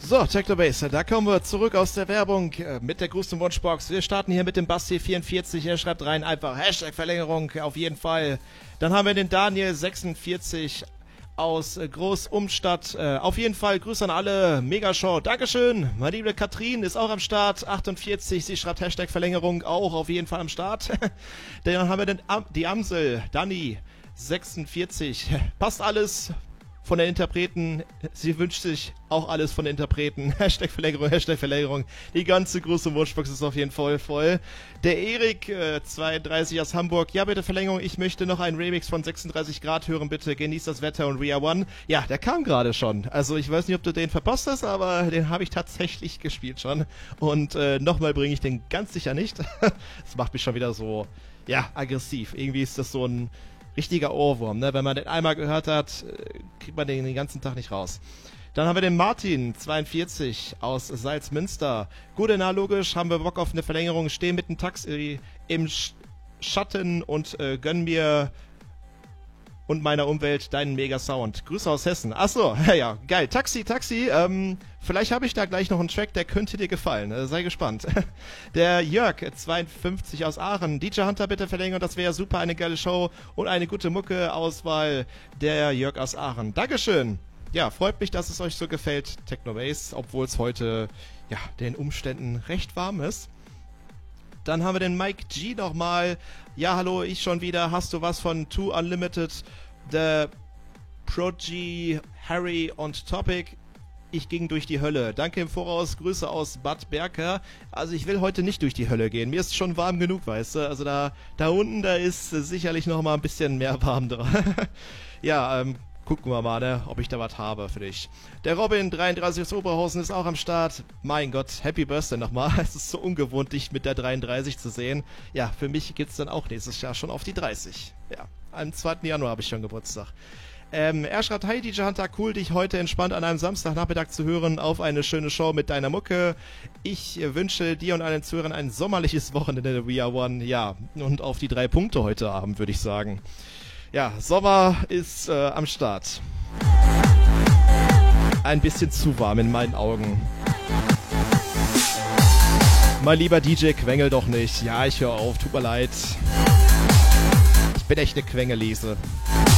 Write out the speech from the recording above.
So, Technobase, da kommen wir zurück aus der Werbung mit der Gruß- und Wunschbox. Wir starten hier mit dem Basti44, er schreibt rein einfach Hashtag Verlängerung, auf jeden Fall. Dann haben wir den Daniel46 aus Großumstadt. Auf jeden Fall Grüße an alle, Megashow, Dankeschön. Meine liebe Katrin ist auch am Start, 48, sie schreibt Hashtag Verlängerung, auch auf jeden Fall am Start. Dann haben wir die Amsel, Dani, 46, passt alles von den Interpreten, sie wünscht sich auch alles von den Interpreten. Hashtag Verlängerung. Die ganze große Wunschbox ist auf jeden Fall voll. Der Erik, 32 aus Hamburg. Ja, bitte Verlängerung. Ich möchte noch einen Remix von 36 Grad hören, bitte. Genießt das Wetter und We Are One. Ja, der kam gerade schon. Also ich weiß nicht, ob du den verpasst hast, aber den habe ich tatsächlich gespielt schon. Und nochmal bringe ich den ganz sicher nicht. Das macht mich schon wieder so, ja, aggressiv. Irgendwie ist das so ein richtiger Ohrwurm, ne? Wenn man den einmal gehört hat, kriegt man den ganzen Tag nicht raus. Dann haben wir den Martin, 42, aus Salzmünster. Gut, na logisch, haben wir Bock auf eine Verlängerung, stehen mit dem Taxi im Schatten und gönnen mir und meiner Umwelt deinen Mega-Sound. Grüße aus Hessen. Achso, ja, geil. Taxi, vielleicht habe ich da gleich noch einen Track, der könnte dir gefallen. Sei gespannt. Der Jörg, 52 aus Aachen. DJ Hunter bitte verlängern, das wäre super, eine geile Show und eine gute Mucke-Auswahl. Der Jörg aus Aachen. Dankeschön. Ja, freut mich, dass es euch so gefällt, Technobase, obwohl es heute, ja, den Umständen recht warm ist. Dann haben wir den Mike G nochmal. Ja, hallo, ich schon wieder. Hast du was von Too Unlimited, The Prodigy, Harry und Topic? Ich ging durch die Hölle. Danke im Voraus. Grüße aus Bad Berka. Also ich will heute nicht durch die Hölle gehen. Mir ist schon warm genug, weißt du. Also da unten, da ist sicherlich noch mal ein bisschen mehr warm dran. Ja, gucken wir mal, ne, ob ich da was habe für dich. Der Robin, 33 aus Oberhausen, ist auch am Start. Mein Gott, Happy Birthday nochmal. Es ist so ungewohnt, dich mit der 33 zu sehen. Ja, für mich geht's dann auch nächstes Jahr schon auf die 30. Ja, am 2. Januar habe ich schon Geburtstag. Er schreibt, hi DJ Hunter, cool, dich heute entspannt an einem Samstagnachmittag zu hören auf eine schöne Show mit deiner Mucke. Ich wünsche dir und allen Zuhörern ein sommerliches Wochenende, We Are One. Ja, und auf die 3 Punkte heute Abend, würde ich sagen. Ja, Sommer ist am Start. Ein bisschen zu warm in meinen Augen. Mein lieber DJ, quengel doch nicht. Ja, ich höre auf, tut mir leid. Ich bin echt eine Quengelese.